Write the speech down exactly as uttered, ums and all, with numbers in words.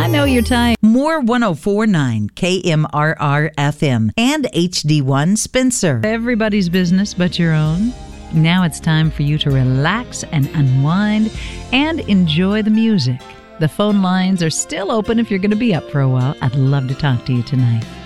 I know you're tired. More one oh four point nine K M R R F M and H D one Spencer. Everybody's business but your own. Now it's time for you to relax and unwind and enjoy the music. The phone lines are still open if you're going to be up for a while. I'd love to talk to you tonight.